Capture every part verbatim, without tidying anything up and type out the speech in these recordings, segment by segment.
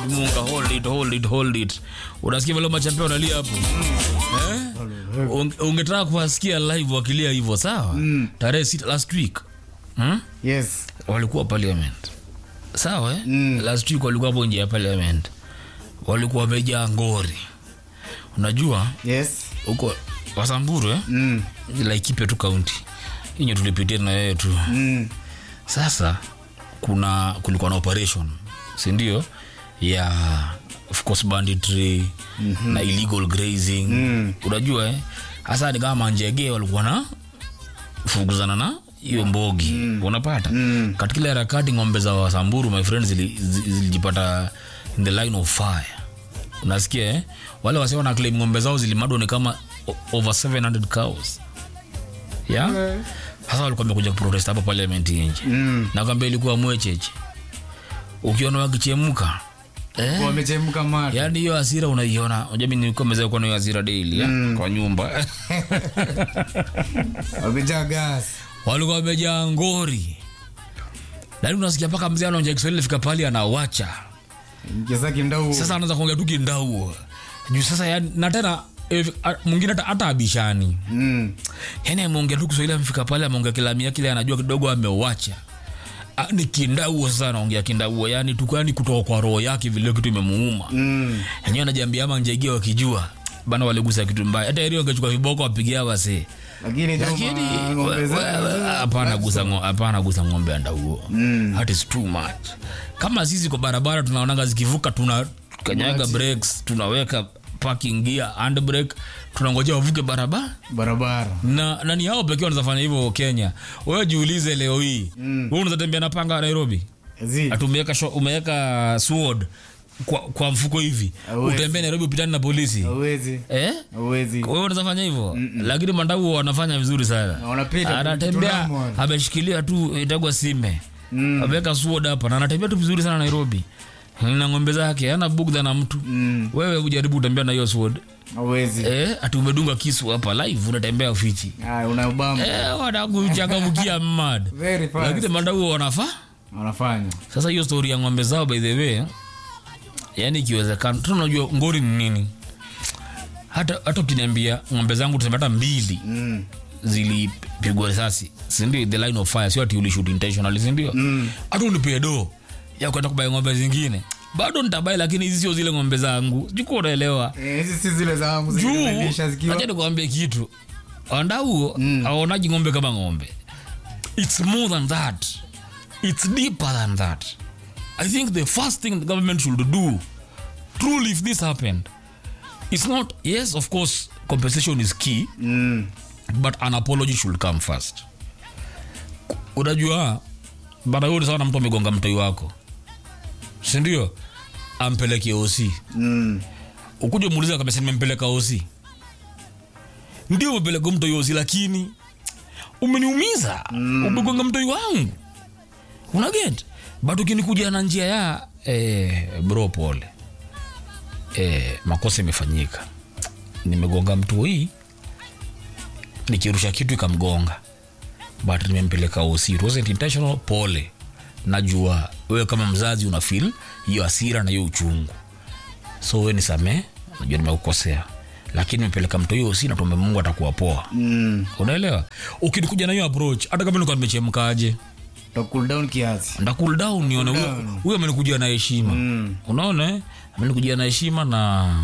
Munga, hold it, hold it, hold it. Unasikia wale machampion wanalia hapo. Eh? Ungetaka kuwasikia live wakilia hivyo, sawa? Mm. Tarehe sita last week. Hmm? Yes. Walikuwa parliament. Sawa eh? Mm. Last week walikuwa hapo nje ya parliament. Walikuwa wamejaa ngori. Unajua? Yes. Huko Wasamburu eh? Mm. Laikipia tu county. Hiyo tulipitia na yeye tu. Mm. Sasa kuna kulikuwa na operation, si ndio? Ya of course banditry, mm-hmm. na illegal grazing. Mm. Unajua eh? Hasa ni kama njege walikuwa na fuguzana na hiyo mbogi. Mm. Unapata? Mm. Katika ile harakati ng'ombe za Wasamburu my friends zilijipata in the line of fire. Unasikia eh? Wale wasio na claim ng'ombe zao zilimadwa ni kama over seven hundred cows. Yeah? Okay. Hasa walikuwa wamekuja protest hapa parliament nje. Mm. Na kwamba ilikuwa mwecheche. Ukiona wakichemuka eh? Wamechemka mara. Yaani hiyo hasira unaiona. Unajua mimi nilikuwa mzee kwa hiyo hasira daily ya? Mm. Kwa nyumba. Wamejaa gas. Walikuwa wamejaa ngori. Lakini unasikia paka mzee anaongea Kiswahili fika pale anawacha. Ingeza kindau. Sasa anaanza kuongea tu kindau. Juu sasa yani na tena mwingine hata abishani. Mm. Yaani ameongea tu Kiswahili amefika pale ameongea kilamia kile anajua kidogo amewacha. Ni kindau sasa anaongea kindau, yani tukani kutoka kwa roho yake vile kitu imemuuma. Mm. Yenyewe anajiambia ama njegea wakijua bana waligusa kitu mbaya. Hata ile angechukua viboko wapigia wase. Lakini lakini hapana gusa ng'ombe, hapana gusa ng'ombe anda huo. Mm. That is too much. Kama sisi kwa barabara tunaonanga zikivuka tuna kanyaga brakes, tunaweka parking gear, handbrake, tunangojea wavuke barabara barabara. Na nani hao pekee wanaweza fanya hivyo Kenya? Wewe jiulize leo hii. Mm. Wewe unaweza tembea na panga Nairobi? Atumeweka umeweka sword kwa, kwa mfuko hivi. Utembea Nairobi upitane na polisi. Hawezi. Eh? Hawezi. Wewe unaweza fanya hivyo? Mm -mm. Lakini mandau wanafanya vizuri sana. Wanapita. Anatembea ameshikilia tu itagwa sime. Mm. Ameweka sword hapa na anatembea tu vizuri sana Nairobi. Na ng'ombe zake hana bugdha na mtu. Mm. Wewe ujaribu kutembea na hiyo sword. Hawezi. Eh, ati umedunga kisu hapa live unatembea ufichi. Ah, una ubamba. Eh, wanakuchangamkia mad. Very fast. Lakini mandau wanafaa? Wanafanya. Sasa hiyo story ya ng'ombe zao by the way, yani ikiwezekana tunajua ngori ni nini. Hata hata ukiniambia ng'ombe zangu tuseme hata mbili. Mm. Zilipigwa risasi. Si ndio the line of fire, sio ati ulishoot intentionally, si ndio? Mm. Hata unipe do ya kwenda kubai ng'ombe zingine. Bado nitabai lakini hizi sio zile ng'ombe zangu. Sijui unaelewa. Eh, hizi si zile zangu zilizonisha zikiwa. Acha nikwambie kitu. Anda huo mm. aonaji ng'ombe kama ng'ombe. It's more than that. It's deeper than that. I think the first thing the government should do, truly if this happened, it's not, yes of course compensation is key, mm. but an apology should come first. Unajua baada yote sana mtu amegonga mtoi wako, si ndio? Ampeleke O C. Mm. Ukuje muuliza kama sema mpeleka O C. Ndio umepeleka mtoi O C lakini umeniumiza. Mm. Umegonga mtoi wangu. Una get? But ukinikuja na njia ya eh bro pole. Eh makosa imefanyika. Nimegonga mtoi. Nikirusha kitu ikamgonga. But nimempeleka O C. It wasn't intentional, pole. Najua wewe kama mzazi una feel hiyo hasira na hiyo uchungu. So wewe nisamee, najua nimekukosea. Lakini nimepeleka mtu hiyo O C na tuombe Mungu atakuwa poa. Mm. Unaelewa? Ukikuja na hiyo approach, hata kama nilikuwa nimechemkaje, ta cool down kiasi. Nda cool down nione huyo huyo amenikujia na heshima. Mm. Unaona eh? Amenikujia na heshima na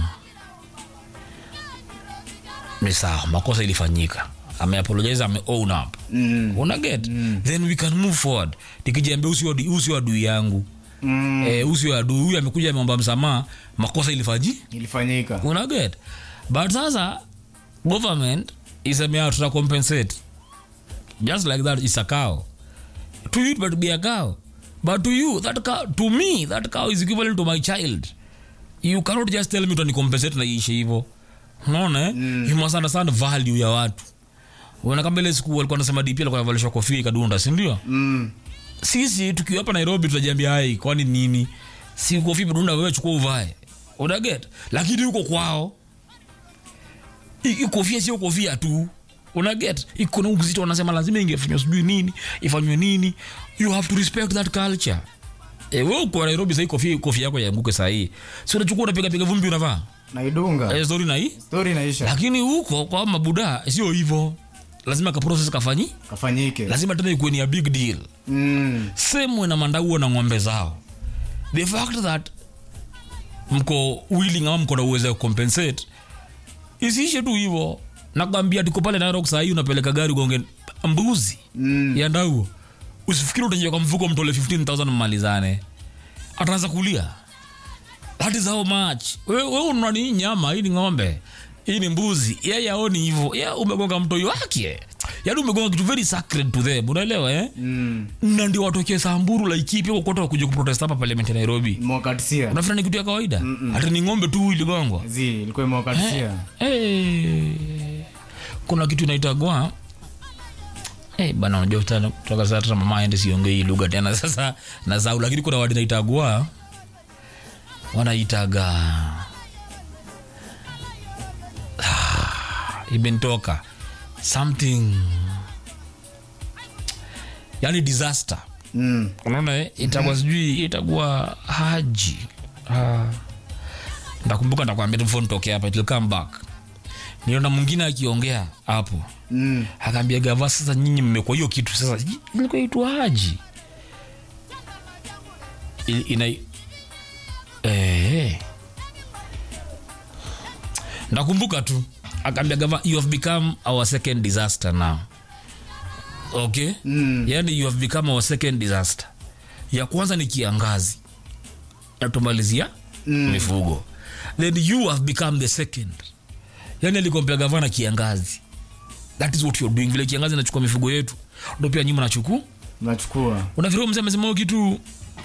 ni sawa, makosa ilifanyika. Ame apologize, ame own up. Mm. Una get? Mm. Then we can move forward. Nikijiambia usio usio adui yangu. Mm. Eh usio adui, huyu amekuja ameomba msamaha, makosa ilifaji? Ilifanyika. Una get? But sasa government is a mere to compensate. Just like that is a cow. To you but be a cow. But to you that cow, to me that cow is equivalent to my child. You cannot just tell me to compensate na ishi hivyo. Unaona eh? Mm. You must understand value ya watu. Wana kama ile siku walikuwa wanasema D P alikuwa anavalishwa kofia ikadunda, si ndio? Mm. Sisi tukiwa hapa Nairobi tutajiambia hai kwani nini? Si kofia idunda wewe chukua uvae. Una get? Lakini huko kwao hii kofia sio kofia tu. Una get? Iko na uzito, wanasema lazima ingefanywa sijui nini, ifanywe nini. You have to respect that culture. Eh, wewe uko Nairobi sasa kofia kofia yako yaanguke saa hii. Si unachukua unapiga piga vumbi unavaa? Naidunga. Eh, story na hii? Story inaisha. Lakini huko kwa mabuda sio hivyo. Lazima ka process kafanyi? Kafanyike. Lazima tena ikuwe ni a big deal. Mm. Same na mandau na ng'ombe zao. The fact that mko willing ama mko na uwezo wa compensate isiishe tu hivyo. Nakwambia tuko pale Nairobi saa hii unapeleka gari gonge mbuzi. Mm. Ya ndau. Usifikiri utaje kwa mfuko mtole fifteen thousand mmalizane. Ataanza kulia. That is how much. Wewe wewe ununua ni nyama, hii ni ng'ombe. Hii ni mbuzi. Yeye aoni hivyo. Yeye umegonga mtoi wake. Yaani umegonga kitu very sacred to them. Unaelewa eh? Mm. Na ndio watokee Samburu la ikipi huko kote kuja kuprotest hapa parliament ya Nairobi. Mwakatisia. Unafikiri ni kitu ya kawaida? Hata ni ng'ombe tu iligongwa. Zi, ilikuwa mwakatisia. Eh. Kuna kitu inaitagwa eh bana unajua kutoka sasa mama aende siongei lugha tena sasa na zao, lakini kuna wadi inaitagwa wanaitaga ah, ibentoka something yani disaster. Mm. Unaona eh itakuwa sijui itakuwa haji. Ah. Ndakumbuka ndakwambia phone toke hapa, it will come back. Niona mwingine akiongea hapo. Mm. Akaambia gava sasa nyinyi mmekuwa hiyo kitu sasa ilikuwa itu haji. Ina eh ndakumbuka tu akaambia gava you have become our second disaster now. Okay? Mm. Yani you have become our second disaster. Ya kwanza ni kiangazi. Natumalizia mm. mifugo. Then you have become the second. Yani alikompea gavana kiangazi. That is what you're doing. Vile kiangazi nachukua mifugo yetu, ndio pia nyinyi mnachukua. Mnachukua. Unafikiri mzee amesema kitu?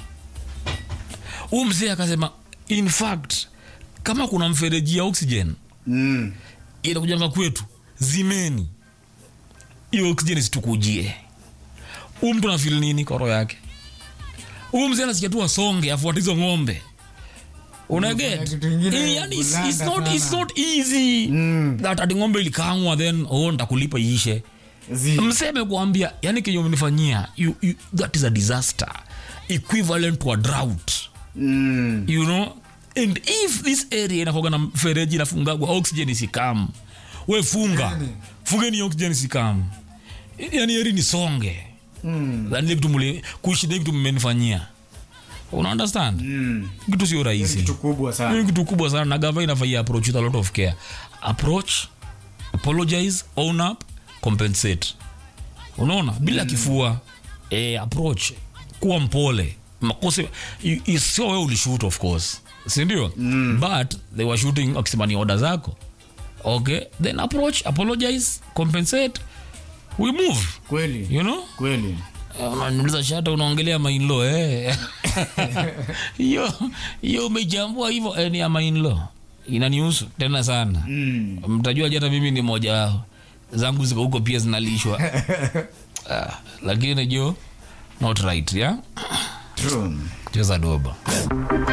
Huyu mzee akasema in fact kama kuna mfereji ya oxygen Mm. inakuja kwetu, zimeni. Hiyo oxygen isitukujie. Huyu mtu anafeel nini kwa roho yake? Huyu mzee anasikia tu asonge afuate hizo ng'ombe. Una get? Yani it's, it's not it's not easy. Mm. That ati ng'ombe ilikangwa then oh nitakulipa iishe. Mseme kuambia yani kenyo mnifanyia you, you that is a disaster equivalent to a drought. Mm. You know, and if this area inakoga na fereji inafungagwa oxygen isikam, we funga fungeni oxygen isikam, yani eri ni songe. Mm. Then kitu mule kuishi kitu mmenifanyia. Una understand? Mm. Kitu sio rahisi. Kitu kubwa sana. Ni kitu kubwa sana na gava inafanya approach with a lot of care. Approach, apologize, own up, compensate. Unaona? Bila mm. kifua eh approach, kuwa mpole. Makosa sio wewe ulishoot of course. Si ndio? Mm. But they were shooting oxymani order zako. Okay? Then approach, apologize, compensate. We move. Kweli. You know? Kweli. Unaniuliza shata unaongelea mainlo eh. Yo yo umejambua hivyo eh, ni ya mainlo. Inanihusu tena sana. Mm. Mtajua hata mimi ni mmoja wao. Zangu ziko huko pia zinalishwa. Ah, lakini jo not right, yeah? True. Cheza doba.